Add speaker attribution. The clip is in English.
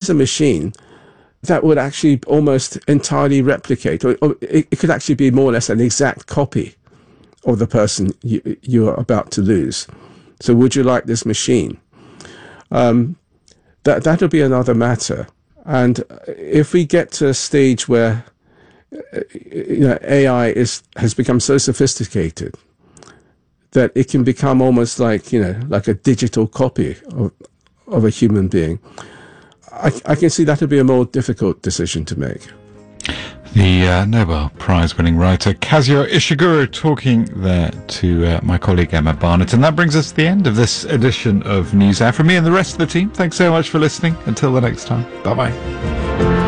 Speaker 1: a machine that would actually almost entirely replicate, or it could actually be more or less an exact copy of the person you're about to lose. So would you like this machine? That'll be another matter. And if we get to a stage where AI has become so sophisticated that it can become almost like a digital copy of a human being, I can see that'll be a more difficult decision to make.
Speaker 2: The Nobel Prize-winning writer Kazuo Ishiguro talking there to my colleague Emma Barnett. And that brings us to the end of this edition of NewsHour. From me and the rest of the team, thanks so much for listening. Until the next time, bye-bye.